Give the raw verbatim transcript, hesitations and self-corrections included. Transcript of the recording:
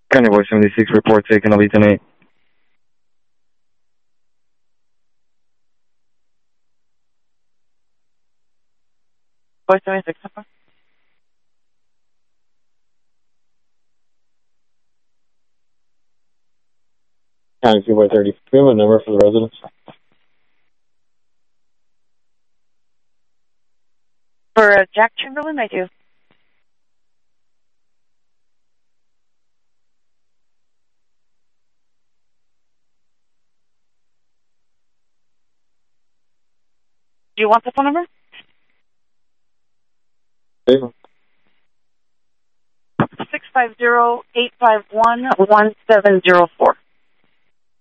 County Boy seventy-six, report taken, I'll be tonight. Boy seventy-six, number. County two by thirty. Do we have a number for the residents? For uh, Jack Chamberlain, I do. Do you want the phone number? Yeah. six five zero, eight five one, one seven zero four.